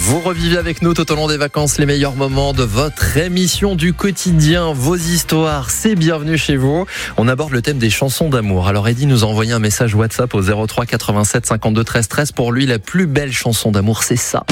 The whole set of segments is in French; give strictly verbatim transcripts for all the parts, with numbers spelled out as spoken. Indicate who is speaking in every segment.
Speaker 1: Vous revivez avec nous tout au long des vacances les meilleurs moments de votre émission du quotidien, vos histoires, c'est bienvenue chez vous. On aborde le thème des chansons d'amour. Alors Eddy nous a envoyé un message WhatsApp au zéro trois quatre-vingt-sept cinquante-deux treize treize. Pour lui, la plus belle chanson d'amour, c'est ça.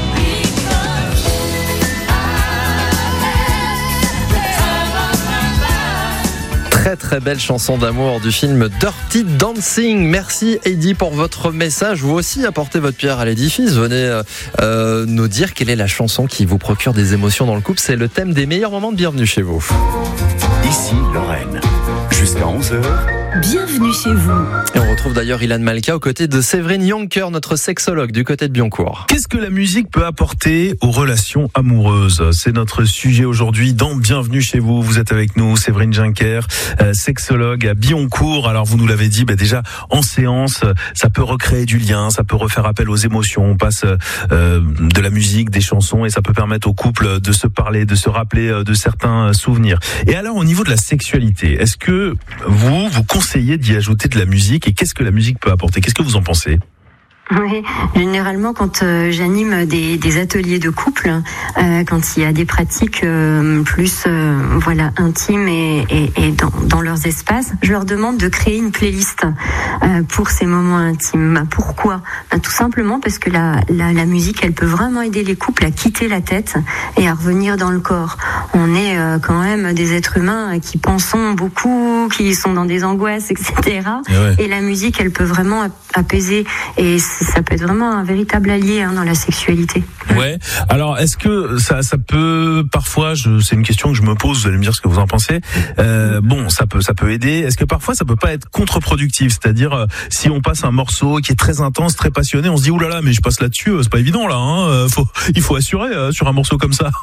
Speaker 1: Très très belle chanson d'amour du film Dirty Dancing. Merci Eddy pour votre message. Vous aussi apportez votre pierre à l'édifice. Venez euh, nous dire quelle est la chanson qui vous procure des émotions dans le couple. C'est le thème des meilleurs moments de Bienvenue chez vous.
Speaker 2: Ici Lorraine, jusqu'à onze heures.
Speaker 3: Bienvenue chez vous.
Speaker 1: Et on retrouve d'ailleurs Ilan Malka aux côtés de Séverine Jonker, notre sexologue du côté de Biencourt.
Speaker 4: Qu'est-ce que la musique peut apporter aux relations amoureuses ? C'est notre sujet aujourd'hui dans Bienvenue chez vous. Vous êtes avec nous, Séverine Jonker, euh, sexologue à Biencourt. Alors vous nous l'avez dit, bah déjà en séance, ça peut recréer du lien, ça peut refaire appel aux émotions. On passe euh, de la musique, des chansons, et ça peut permettre au couple de se parler, de se rappeler de certains souvenirs. Et alors au niveau de la sexualité, est-ce que vous vous conseillez d'y ajouter de la musique, et qu'est-ce que la musique peut apporter ? Qu'est-ce que vous en pensez ?
Speaker 3: Oui, généralement quand euh, j'anime des, des ateliers de couple, euh, quand il y a des pratiques euh, plus euh, voilà intimes et, et, et dans, dans leurs espaces, je leur demande de créer une playlist euh, pour ces moments intimes. Pourquoi ? Ben, tout simplement parce que la, la, la musique, elle peut vraiment aider les couples à quitter la tête et à revenir dans le corps. On est euh, quand même des êtres humains qui pensons beaucoup, qui sont dans des angoisses, et cetera. Et, ouais. et la musique, elle peut vraiment apaiser, et ça peut être vraiment un véritable allié hein, dans la sexualité.
Speaker 4: Ouais. Alors, est-ce que ça, ça peut parfois, je, c'est une question que je me pose. Vous allez me dire ce que vous en pensez. Euh, bon, ça peut, ça peut aider. Est-ce que parfois, ça peut pas être contre-productif ? C'est-à-dire, euh, si on passe un morceau qui est très intense, très passionné, on se dit ouh là là, mais je passe là-dessus, euh, c'est pas évident là. Hein, faut, il faut assurer euh, sur un morceau comme ça.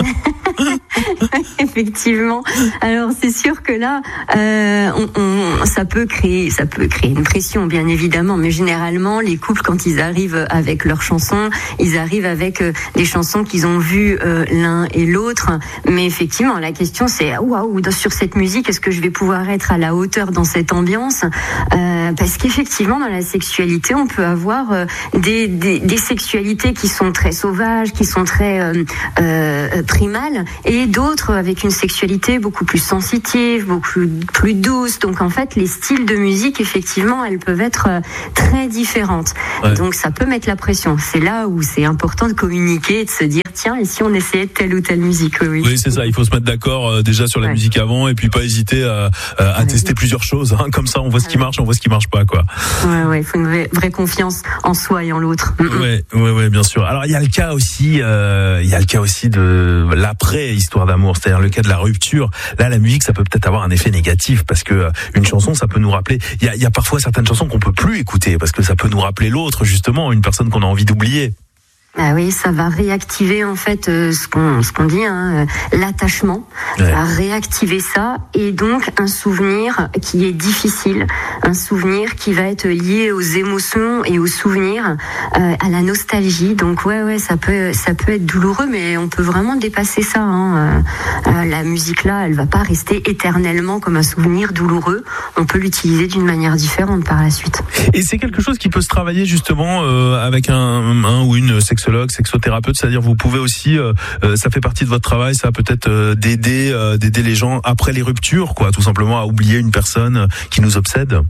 Speaker 3: Effectivement. Alors c'est sûr que là, euh, on, on, ça peut créer, ça peut créer une pression, bien évidemment. Mais généralement, les couples, quand ils arrivent avec leurs chansons, ils arrivent avec euh, des chansons qu'ils ont vues euh, l'un et l'autre. Mais effectivement, la question c'est waouh, sur cette musique, est-ce que je vais pouvoir être à la hauteur dans cette ambiance ? euh, Parce qu'effectivement, dans la sexualité, on peut avoir euh, des, des, des sexualités qui sont très sauvages, qui sont très euh, euh, primales, et d'autres avec une sexualité beaucoup plus sensitive, beaucoup plus douce. Donc en fait, les styles de musique, effectivement, elles peuvent être très différentes. Ouais. Donc ça peut mettre la pression. C'est là où c'est important de communiquer et de se dire tiens, et si on essayait telle ou telle musique ? Oui,
Speaker 4: oui c'est ça. Il faut se mettre d'accord euh, déjà sur la ouais. musique avant, et puis pas hésiter à, à, à ouais. tester plusieurs choses. Hein. Comme ça, on voit ce qui marche, on voit ce qui marche pas, quoi.
Speaker 3: Ouais, ouais. Il faut une vraie, vraie confiance en soi et en l'autre.
Speaker 4: Ouais, ouais, ouais, bien sûr. Alors il y a le cas aussi, euh, il y a le cas aussi de l'après histoire d'amour, c'est-à-dire le cas de la rupture. Là, la musique, ça peut peut-être avoir un effet négatif, parce que euh, une chanson, ça peut nous rappeler. Il y a, il y a parfois certaines chansons qu'on peut plus écouter parce que ça peut nous rappeler l'autre, justement, une personne qu'on a envie d'oublier.
Speaker 3: Ah oui, ça va réactiver en fait euh, ce qu'on ce qu'on dit, hein, euh, l'attachement, ouais. Ça va réactiver ça, et donc un souvenir qui est difficile, un souvenir qui va être lié aux émotions et aux souvenirs, euh, à la nostalgie. Donc ouais ouais, ça peut ça peut être douloureux, mais on peut vraiment dépasser ça. Hein. Euh, euh, la musique là, elle va pas rester éternellement comme un souvenir douloureux. On peut l'utiliser d'une manière différente par la suite.
Speaker 4: Et c'est quelque chose qui peut se travailler justement euh, avec un, un ou une sexologue, sexothérapeute, c'est-à-dire vous pouvez aussi, euh, ça fait partie de votre travail, ça peut-être euh, d'aider, euh, d'aider les gens après les ruptures, quoi, tout simplement à oublier une personne qui nous obsède.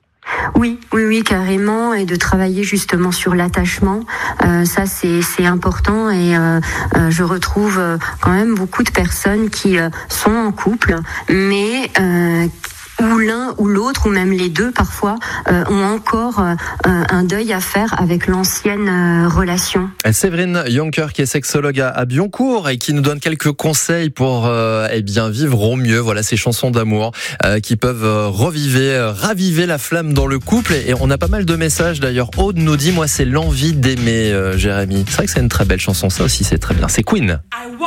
Speaker 3: Oui, oui, oui, carrément, et de travailler justement sur l'attachement, euh, ça c'est c'est important, et euh, euh, je retrouve quand même beaucoup de personnes qui euh, sont en couple, mais euh, où l'un ou l'autre, ou même les deux parfois, euh, ont encore euh, un deuil à faire avec l'ancienne euh, relation.
Speaker 1: Séverine Jonker, qui est sexologue à, à Biencourt et qui nous donne quelques conseils pour euh, eh bien vivre au mieux. Voilà, ces chansons d'amour euh, qui peuvent euh, reviver, euh, raviver la flamme dans le couple. Et, et on a pas mal de messages d'ailleurs. Aude nous dit, moi c'est l'envie d'aimer, euh, Jérémy. C'est vrai que c'est une très belle chanson, ça aussi c'est très bien. C'est Queen.